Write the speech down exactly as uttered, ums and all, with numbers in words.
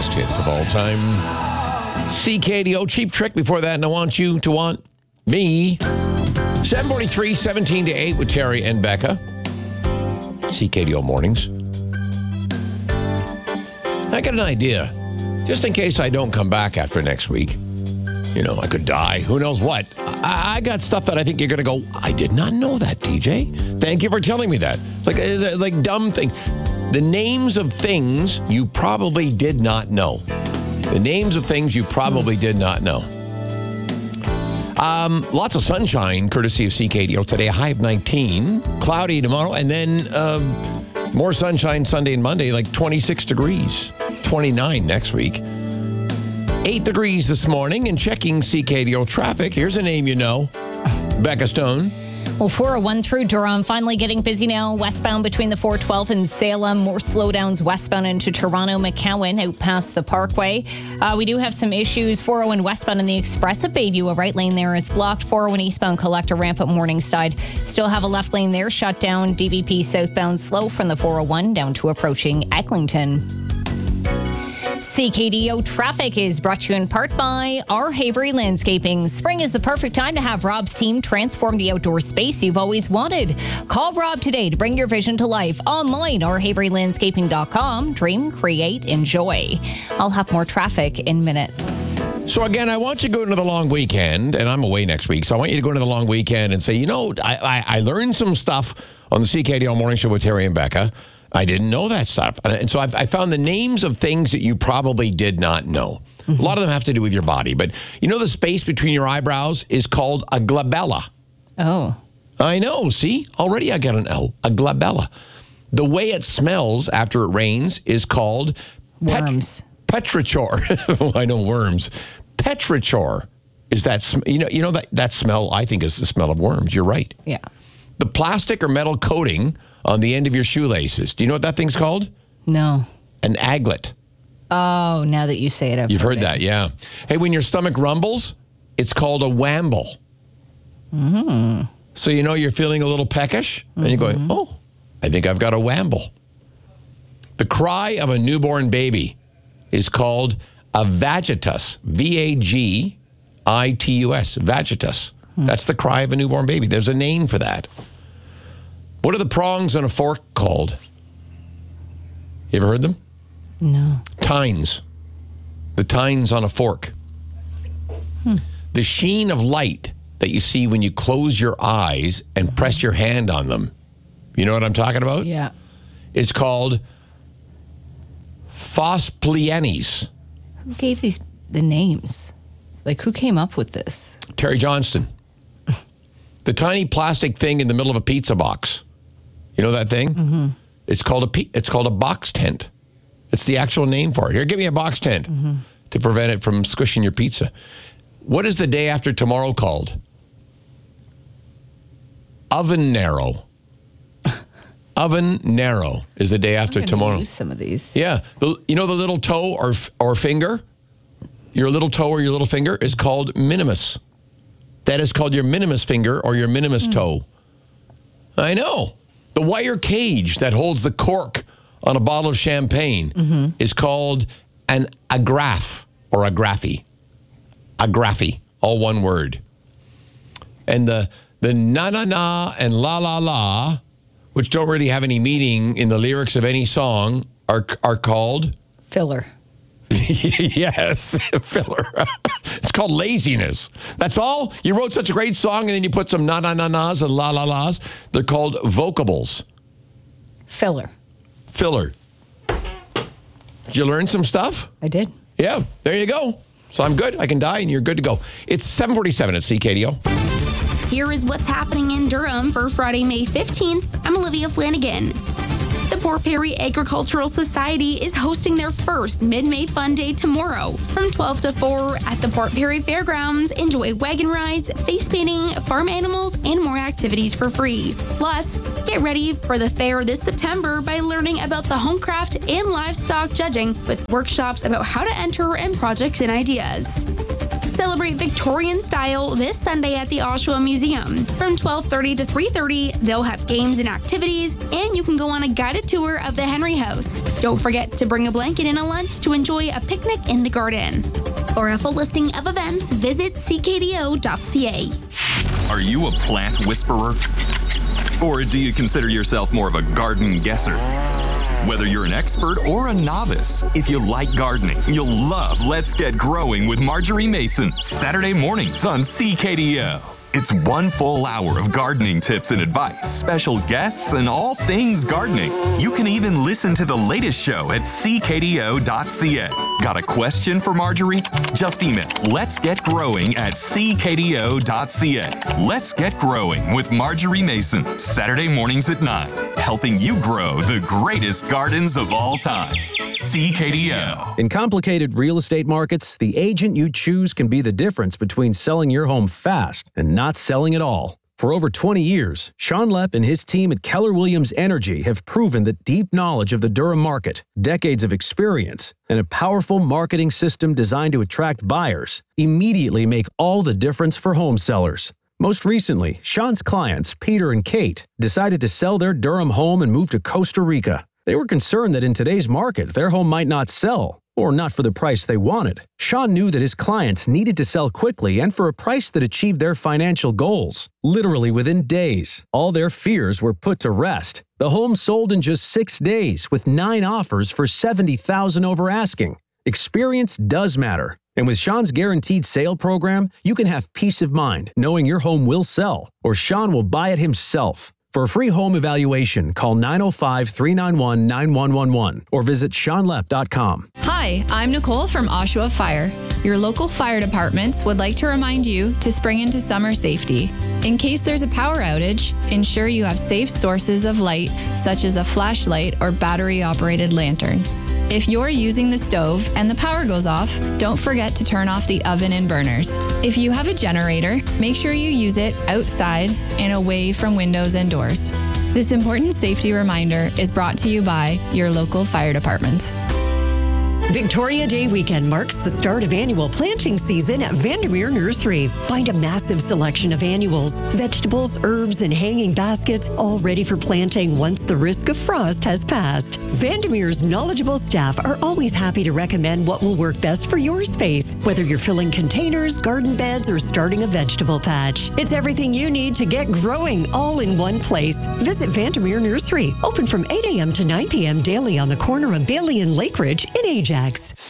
greatest hits of all time. C K D O, Cheap Trick before that, and I Want You to Want Me. seven forty-three, seventeen to eight with Terry and Becca. C K D O mornings. I got an idea. Just in case I don't come back after next week. You know, I could die. Who knows what? I, I got stuff that I think you're going to go, I did not know that, D J. Thank you for telling me that. Like, uh, like dumb thing. The names of things you probably did not know. The names of things you probably did not know. Um, lots of sunshine, courtesy of C K D O today. A high of nineteen. Cloudy tomorrow. And then uh, more sunshine Sunday and Monday, like twenty-six degrees. twenty-nine next week. eight degrees this morning. And checking C K D O traffic. Here's a name you know. Becca Stone. Well, four oh one through Durham, finally getting busy now. Westbound between the four twelve and Salem. More slowdowns westbound into Toronto, McCowan, out past the Parkway. Uh, we do have some issues. four oh one westbound in the Express at Bayview. A right lane there is blocked. four oh one eastbound Collector ramp at Morningside. Still have a left lane there shut down. D V P southbound slow from the four oh one down to approaching Eglinton. C K D O traffic is brought to you in part by R. Havery Landscaping. Spring is the perfect time to have Rob's team transform the outdoor space you've always wanted. Call Rob today to bring your vision to life. Online, r havery landscaping dot com. Dream, create, enjoy. I'll have more traffic in minutes. So again, I want you to go into the long weekend, and I'm away next week, so I want you to go into the long weekend and say, you know, I, I, I learned some stuff on the C K D O Morning Show with Terry and Becca. I didn't know that stuff. And so I've, I found the names of things that you probably did not know. Mm-hmm. A lot of them have to do with your body. But you know the space between your eyebrows is called a glabella. Oh. I know. See? Already I got an L. A glabella. The way it smells after it rains is called... Worms. Pet- petrichor. I know worms. Petrichor is that... Sm- you know, you know that, that smell, I think, is the smell of worms. You're right. Yeah. The plastic or metal coating on the end of your shoelaces. Do you know what that thing's called? No. An aglet. Oh, now that you say it, I've You've heard, heard that, yeah. Hey, when your stomach rumbles, it's called a wamble. Mm-hmm. So you know you're feeling a little peckish, and you're going, oh, I think I've got a wamble. The cry of a newborn baby is called a vagitus. V A G I T U S. Vagitus. Mm. That's the cry of a newborn baby. There's a name for that. What are the prongs on a fork called? You ever heard them? No. Tines. The tines on a fork. Hmm. The sheen of light that you see when you close your eyes and mm-hmm. press your hand on them. You know what I'm talking about? Yeah. It's called phosphoplienes. Who gave these the names? Like, who came up with this? Terry Johnston. The tiny plastic thing in the middle of a pizza box. You know that thing? Mm-hmm. It's called a pe- it's called a box tent. It's the actual name for it. Here, give me a box tent mm-hmm. to prevent it from squishing your pizza. What is the day after tomorrow called? Oven narrow. Oven narrow is the day after I'm tomorrow. Use some of these. Yeah, the, you know the little toe or or finger. Your little toe or your little finger is called minimus. That is called your minimus finger or your minimus mm. toe. I know. The wire cage that holds the cork on a bottle of champagne mm-hmm. is called an agrafe or agrafe. Agrafe, all one word. And the the na-na-na and la-la-la, which don't really have any meaning in the lyrics of any song, are are called? Filler. Yes, filler. It's called laziness. That's all? You wrote such a great song and then you put some na-na-na-nas and la-la-las. They're called vocables. Filler. Filler. Did you learn some stuff? I did. Yeah, there you go. So I'm good. I can die and you're good to go. It's seven forty-seven at C K D O. Here is what's happening in Durham for Friday, May fifteenth. I'm Olivia Flanagan. The Port Perry Agricultural Society is hosting their first Mid-May Fun Day tomorrow. From twelve to four at the Port Perry Fairgrounds, enjoy wagon rides, face painting, farm animals, and more activities for free. Plus, get ready for the fair this September by learning about the homecraft and livestock judging with workshops about how to enter and projects and ideas. Celebrate Victorian style this Sunday at the Oshawa Museum. From twelve thirty to three thirty, they'll have games and activities, and you can go on a guided tour of the Henry House. Don't forget to bring a blanket and a lunch to enjoy a picnic in the garden. For a full listing of events, visit c k d o dot c a. Are you a plant whisperer? Or do you consider yourself more of a garden guesser? Whether you're an expert or a novice, if you like gardening, you'll love Let's Get Growing with Marjorie Mason, Saturday mornings on C K D O. It's one full hour of gardening tips and advice, special guests, and all things gardening. You can even listen to the latest show at c k d o dot c a. Got a question for Marjorie? Just email Let's Get Growing at c k d o dot c a. Let's Get Growing with Marjorie Mason, Saturday mornings at nine, helping you grow the greatest gardens of all time. C K D O. In complicated real estate markets, the agent you choose can be the difference between selling your home fast and not selling at all. For over twenty years, Sean Lepp and his team at Keller Williams Energy have proven that deep knowledge of the Durham market, decades of experience, and a powerful marketing system designed to attract buyers immediately make all the difference for home sellers. Most recently, Sean's clients, Peter and Kate, decided to sell their Durham home and move to Costa Rica. They were concerned that in today's market, their home might not sell, or not for the price they wanted. Sean knew that his clients needed to sell quickly and for a price that achieved their financial goals. Literally within days, all their fears were put to rest. The home sold in just six days with nine offers for seventy thousand dollars over asking. Experience does matter. And with Sean's Guaranteed Sale program, you can have peace of mind knowing your home will sell, or Sean will buy it himself. For a free home evaluation, call nine oh five, three nine one, nine one one one or visit sean lepp dot com. Hi, I'm Nicole from Oshawa Fire. Your local fire departments would like to remind you to spring into summer safety. In case there's a power outage, ensure you have safe sources of light, such as a flashlight or battery-operated lantern. If you're using the stove and the power goes off, don't forget to turn off the oven and burners. If you have a generator, make sure you use it outside and away from windows and doors. This important safety reminder is brought to you by your local fire departments. Victoria Day weekend marks the start of annual planting season at Vandermeer Nursery. Find a massive selection of annuals, vegetables, herbs, and hanging baskets, all ready for planting once the risk of frost has passed. Vandermeer's knowledgeable staff are always happy to recommend what will work best for your space, whether you're filling containers, garden beds, or starting a vegetable patch. It's everything you need to get growing all in one place. Visit Vandermeer Nursery, open from eight a.m. to nine p.m. daily on the corner of Bailey and Lake Ridge in Ajax.